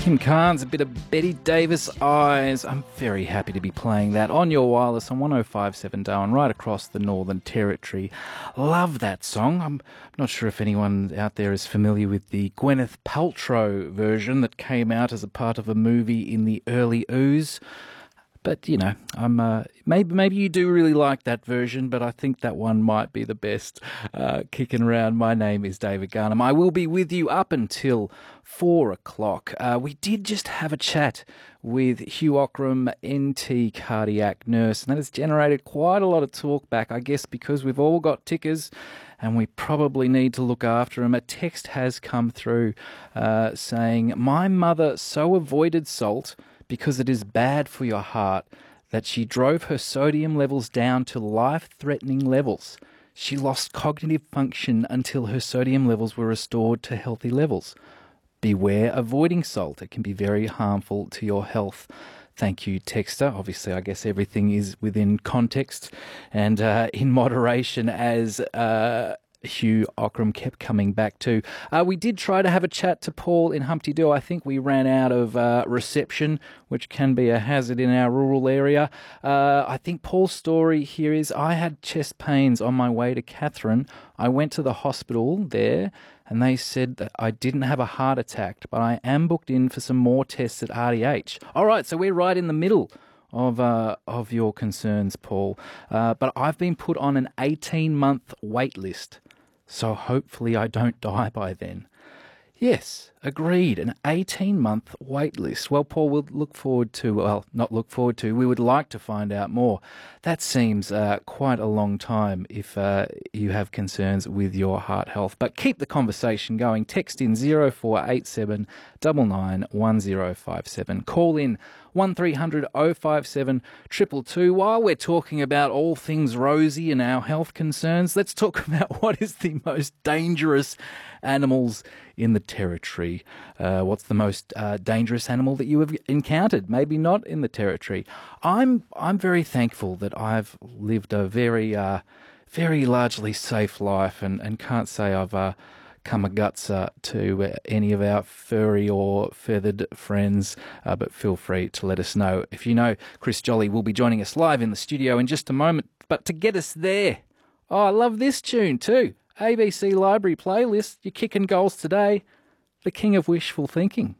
Kim Carnes, a bit of Betty Davis Eyes. I'm very happy to be playing that on your wireless on 105.7 Darwin, right across the Northern Territory. Love that song. I'm not sure if anyone out there is familiar with the Gwyneth Paltrow version that came out as a part of a movie in the early ooze. But, you know, maybe you do really like that version, but I think that one might be the best kicking around. My name is David Garnham. I will be with you up until 4 o'clock. We did just have a chat with Hugh Ockram, NT cardiac nurse, and that has generated quite a lot of talk back, I guess, because we've all got tickers and we probably need to look after them. A text has come through saying, "My mother so avoided salt because it is bad for your heart that she drove her sodium levels down to life-threatening levels. She lost cognitive function until her sodium levels were restored to healthy levels. Beware avoiding salt. It can be very harmful to your health." Thank you, texter. Obviously, I guess everything is within context and in moderation, as Hugh Ockram kept coming back to. We did try to have a chat to Paul in Humpty Doo. I think we ran out of reception, which can be a hazard in our rural area. I think Paul's story here is, I had chest pains on my way to Katherine. I went to the hospital there and they said that I didn't have a heart attack, but I am booked in for some more tests at RDH. All right, so we're right in the middle of your concerns, Paul. But I've been put on an 18-month wait list, so hopefully I don't die by then. Yes, agreed, an 18-month wait list. Well, Paul, we'll look forward to, well, not look forward to, we would like to find out more. That seems quite a long time if you have concerns with your heart health. But keep the conversation going. Text in 0487 99 1057. Call in 1300 057 222. While we're talking about all things rosy and our health concerns, let's talk about what is the most dangerous animals in the Territory. What's the most dangerous animal that you have encountered? Maybe not in the Territory. I'm very thankful that I've lived a very largely safe life and can't say I've come a guts to any of our furry or feathered friends, but feel free to let us know. If you know, Chris Jolly will be joining us live in the studio in just a moment. But to get us there, I love this tune too. ABC Library playlist, you're kicking goals today. The King of Wishful Thinking.